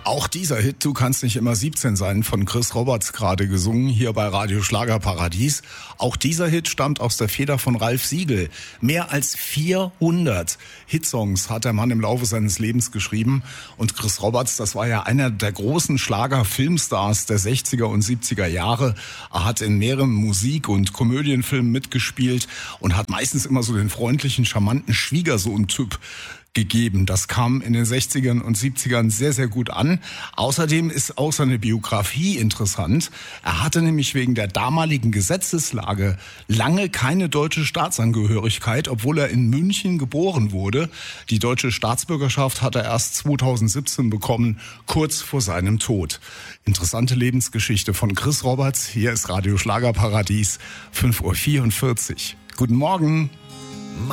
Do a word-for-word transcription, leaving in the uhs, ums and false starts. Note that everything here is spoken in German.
Auch dieser Hit, Du kannst nicht immer siebzehn sein, von Chris Roberts gerade gesungen, hier bei Radio Schlagerparadies. Auch dieser Hit stammt aus der Feder von Ralf Siegel. Mehr als vierhundert Hitsongs hat der Mann im Laufe seines Lebens geschrieben. Und Chris Roberts, das war ja einer der großen Schlager-Filmstars der sechziger und siebziger Jahre. Er hat in mehreren Musik- und Komödienfilmen mitgespielt und hat meistens immer so den freundlichen, charmanten Schwiegersohn-Typ gegeben. Das kam in den sechzigern und siebzigern sehr, sehr gut an. Außerdem ist auch seine Biografie interessant. Er hatte nämlich wegen der damaligen Gesetzeslage lange keine deutsche Staatsangehörigkeit, obwohl er in München geboren wurde. Die deutsche Staatsbürgerschaft hat er erst zweitausendsiebzehn bekommen, kurz vor seinem Tod. Interessante Lebensgeschichte von Chris Roberts. Hier ist Radio Schlagerparadies, fünf Uhr vierundvierzig. Guten Morgen.